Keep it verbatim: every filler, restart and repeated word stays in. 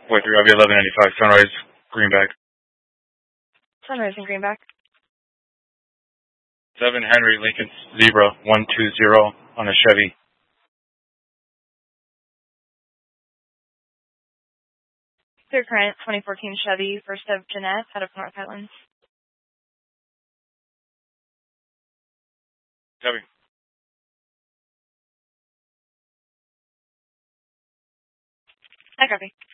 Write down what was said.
Wait, three, I'll be eleven ninety-five, Sunrise, Greenback. Sunrise and Greenback. seven Henry Lincoln Zebra, one two zero on a Chevy. Clear current, twenty fourteen Chevy, first of Jeanette, out of North Highlands. Chevy. I copy.